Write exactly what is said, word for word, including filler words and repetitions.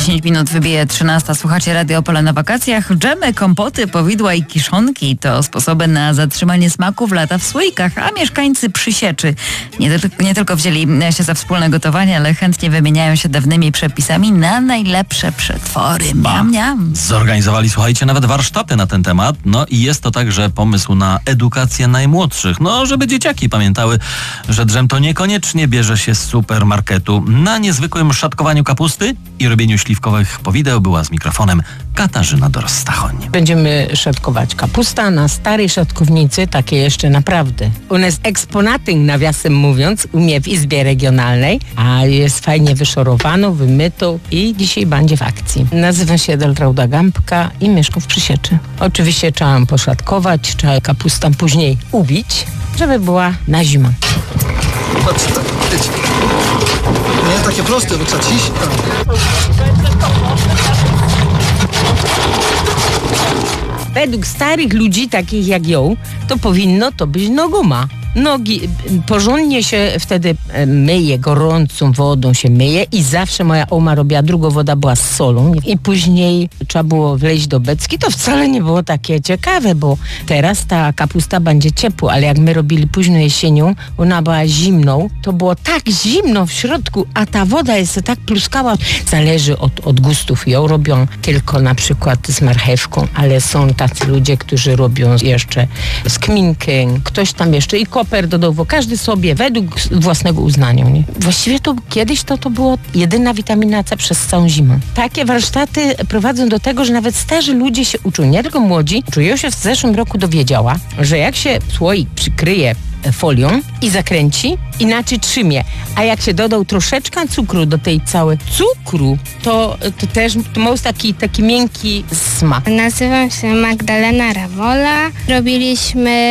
dziesięć minut wybije trzynasta. Słuchacie Radio Opole na wakacjach. Dżemy, kompoty, powidła i kiszonki to sposoby na zatrzymanie smaku w lata w słoikach, a mieszkańcy Przysieczy nie, nie tylko wzięli się za wspólne gotowanie, ale chętnie wymieniają się dawnymi przepisami na najlepsze przetwory. Miam, miam. Zorganizowali, słuchajcie, nawet warsztaty na ten temat. No i jest to także pomysł na edukację najmłodszych. No, żeby dzieciaki pamiętały, że dżem to niekoniecznie bierze się z supermarketu. Na niezwykłym szatkowaniu kapusty i robieniu śliwkowych powideł była z mikrofonem Katarzyna Dorostachoń. Będziemy szatkować kapusta na starej szatkownicy, takiej jeszcze naprawdę. Ona jest eksponatem, nawiasem mówiąc, u mnie w Izbie Regionalnej, a jest fajnie wyszorowaną, wymytą i dzisiaj będzie w akcji. Nazywam się Edeltrauda Gąbka i mieszkam w Przysieczy. Oczywiście trzeba ją poszatkować, trzeba kapustę później ubić, żeby była na zimę. Patrz, tak, idź. Nie, takie proste, bo trzeba ciść. Według starych ludzi, takich jak ją, to powinno to być noguma. Nogi porządnie się wtedy myje, gorącą wodą się myje i zawsze moja oma robiła, druga woda była z solą i później trzeba było wleźć do beczki. To wcale nie było takie ciekawe, bo teraz ta kapusta będzie ciepła, ale jak my robili późno jesienią, ona była zimną, to było tak zimno w środku, a ta woda jest tak pluskała. Zależy od, od gustów. Ją robią tylko na przykład z marchewką, ale są tacy ludzie, którzy robią jeszcze z kminkiem, ktoś tam jeszcze i koper dodał, bo każdy sobie według własnego uznania. Nie? Właściwie to kiedyś to, to było jedyna witamina C przez całą zimę. Takie warsztaty prowadzą do tego, że nawet starzy ludzie się uczą, nie tylko młodzi. Czuję się w zeszłym roku dowiedziała, że jak się słoik przykryje folią i zakręci, inaczej trzymie. A jak się dodał troszeczkę cukru do tej całej cukru, to, to też to ma taki, taki miękki smak. Nazywam się Magdalena Rawola. Robiliśmy